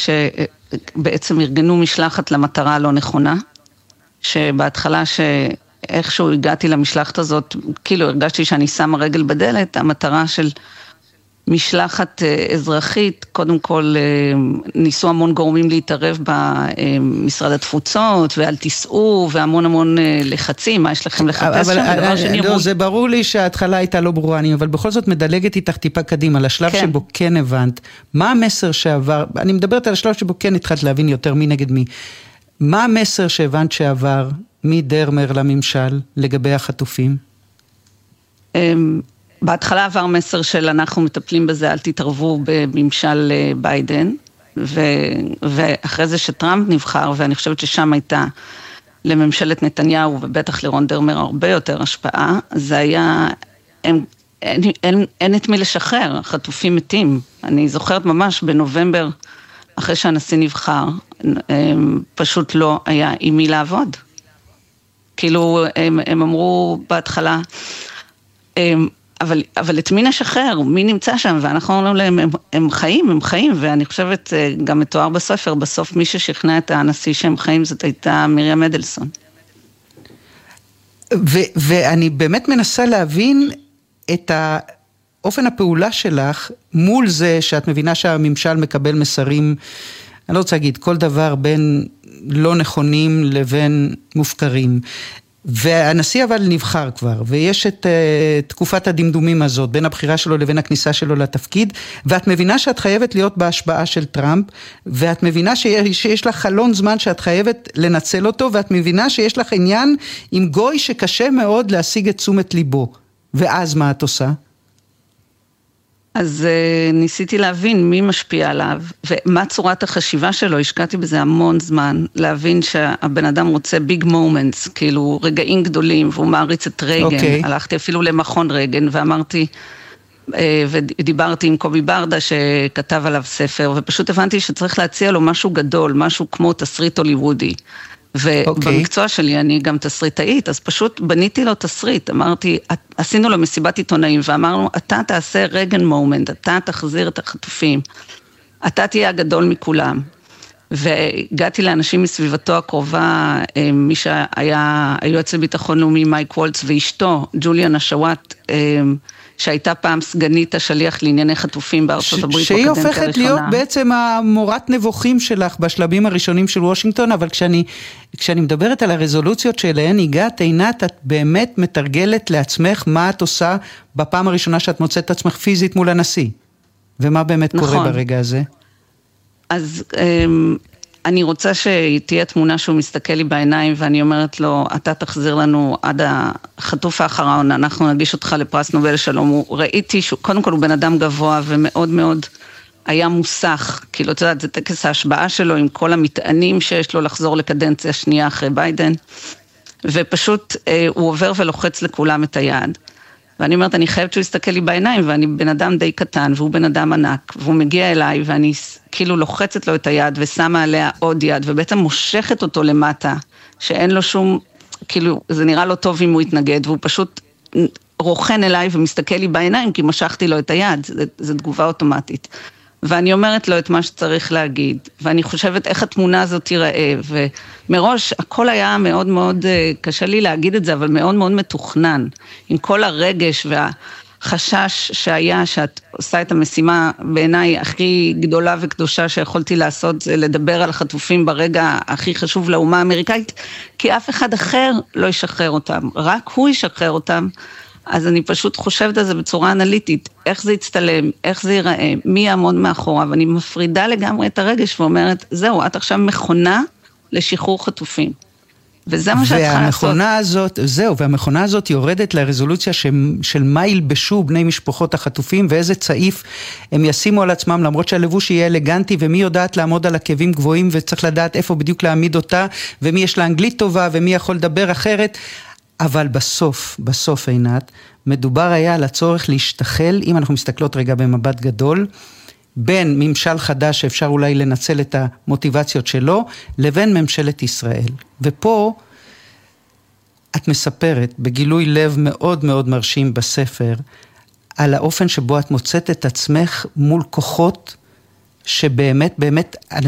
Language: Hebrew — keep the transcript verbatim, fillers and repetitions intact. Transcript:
שבעצם ארגנו משלחת למטרה הלא נכונה, שבהתחלה שאיכשהו הגעתי למשלחת הזאת, כאילו הרגשתי שאני שמה רגל בדלת, המטרה של משלחת אזרחית, קודם כל ניסו המון גורמים להתערב במשרד התפוצות, ואל תיסעו, והמון המון לחצים, מה יש לכם לחפש שם? דבר שני לא, זה ברור לי שההתחלה הייתה לא ברורה, אבל בכל זאת מדלגת איתך טיפה קדימה, לשלב שבו כן הבנת, מה המסר שעבר, אני מדברת על השלב שבו כן התחלת להבין יותר מי נגד מי, מה המסר שהבנת שעבר מדרמר לממשל לגבי החטופים? בהתחלה עבר מסר של אנחנו מטפלים בזה, אל תתערבו בממשל ביידן, ו, ואחרי זה שטראמפ נבחר, ואני חושבת ששם הייתה לממשלת נתניהו, ובטח לרון דרמר הרבה יותר השפעה, זה היה, אין, אין, אין, אין את מי לשחרר, החטופים מתים. אני זוכרת ממש בנובמבר, אחרי שהנשיא נבחר, פשוט לא היה עם מי לעבוד. כאילו, הם, הם אמרו בהתחלה, אבל, אבל את מי נשחרר? מי נמצא שם? ואנחנו אומרים להם, הם, הם חיים, הם חיים, ואני חושבת, גם מתואר בספר, בסוף מי ששכנע את הנשיא שהם חיים, זאת הייתה מרים אדלסון. ו, ואני באמת מנסה להבין את האופן הפעולה שלך, מול זה שאת מבינה שהממשל מקבל מסרים, אני לא רוצה להגיד, כל דבר בין לא נכונים לבין מופקרים. והנשיא אבל נבחר כבר, ויש את uh, תקופת הדמדומים הזאת, בין הבחירה שלו לבין הכניסה שלו לתפקיד, ואת מבינה שאת חייבת להיות בהשפעה של טראמפ, ואת מבינה שיש, שיש לך חלון זמן שאת חייבת לנצל אותו, ואת מבינה שיש לך עניין עם גוי שקשה מאוד להשיג את תשומת ליבו. ואז מה את עושה? אז uh, ניסיתי להבין מי משפיע עליו, ומה צורת החשיבה שלו, השקעתי בזה המון זמן, להבין שהבן אדם רוצה ביג מומנטס, כאילו רגעים גדולים, והוא מעריץ את רייגן, okay. הלכתי אפילו למכון רייגן, ואמרתי, uh, ודיברתי עם קובי ברדה, שכתב עליו ספר, ופשוט הבנתי שצריך להציע לו משהו גדול, משהו כמו תסריט הוליוודי, ובמקצוע okay. שלי אני גם תסריטאית, אז פשוט בניתי לו תסריט, אמרתי, עשינו לו מסיבת עיתונאים, ואמרנו, אתה תעשה רגן מומנט, אתה תחזיר את החטופים, אתה תהיה הגדול מכולם, והגעתי לאנשים מסביבתו הקרובה, מי שהיה היועץ לביטחון לאומי מייק וולץ, ואשתו, ג'וליאן השואט, שהייתה פעם סגנית השליח לענייני חטופים בארצות הברית. שהיא הופכת להיות בעצם המורת נבוכים שלך בשלבים הראשונים של וושינגטון, אבל כשאני, כשאני מדברת על הרזולוציות שאליהן הגעת, עינת, את באמת מתרגלת לעצמך מה את עושה בפעם הראשונה שאת מוצאת את עצמך פיזית מול הנשיא. ומה באמת נכון. קורה ברגע הזה? אז אני רוצה שתהיה תמונה שהוא מסתכל לי בעיניים, ואני אומרת לו, אתה תחזיר לנו עד החטוף האחרון, אנחנו נגיש אותך לפרס נובל שלום. הוא ראיתי, שהוא, קודם כל הוא בן אדם גבוה, ומאוד מאוד היה מוסך, כאילו, אתה יודעת, זה טקס ההשבעה שלו, עם כל המטענים שיש לו לחזור לקדנציה שנייה אחרי ביידן, ופשוט אה, הוא עובר ולוחץ לכולם את היד. ואני אומרת, אני חייבת שהוא יסתכל לי בעיניים, ואני בן אדם די קטן, והוא בן אדם ענק, והוא מגיע אליי, ואני כאילו לוחצת לו את היד, ושמה עליה עוד יד, ובעצם מושכת אותו למטה, שאין לו שום, כאילו, זה נראה לו טוב אם הוא יתנגד, והוא פשוט רוחן אליי, ומסתכל לי בעיניים, כי משכתי לו את היד, זה, זה תגובה אוטומטית. ואני אומרת לו את מה שצריך להגיד, ואני חושבת איך התמונה הזאת תיראה, ומראש הכל היה מאוד מאוד, קשה לי להגיד את זה, אבל מאוד מאוד מתוכנן, עם כל הרגש והחשש שהיה, שאת עושה את המשימה בעיניי הכי גדולה וקדושה שיכולתי לעשות, זה לדבר על החטופים ברגע הכי חשוב לאומה האמריקאית, כי אף אחד אחר לא ישחרר אותם, רק הוא ישחרר אותם, אז אני פשוט חושבת על זה בצורה אנליטית, איך זה יצטלם, איך זה ייראה, מי יעמוד מאחורה, ואני מפרידה לגמרי את הרגש ואומרת, זהו, את עכשיו מכונה לשחרור חטופים. וזה מה שאת צריכה לעשות. והמכונה הזאת, זהו, והמכונה הזאת יורדת לרזולוציה של מה ילבשו בני משפחות החטופים, ואיזה צעיף הם ישימו על עצמם, למרות שהלבוש יהיה אלגנטי, ומי יודעת לעמוד על עקבים גבוהים, וצריך לדעת איפה בדיוק להעמיד אותה, ומי יש לה אנגלית טובה, ומי יכול לדבר אחרת, אבל בסוף, בסוף עינת, מדובר היה על הצורך להשתחל, אם אנחנו מסתכלות רגע במבט גדול, בין ממשל חדש שאפשר אולי לנצל את המוטיבציות שלו, לבין ממשלת ישראל. ופה את מספרת בגילוי לב מאוד מאוד מרשים בספר, על האופן שבו את מוצאת את עצמך מול כוחות שבאמת, באמת,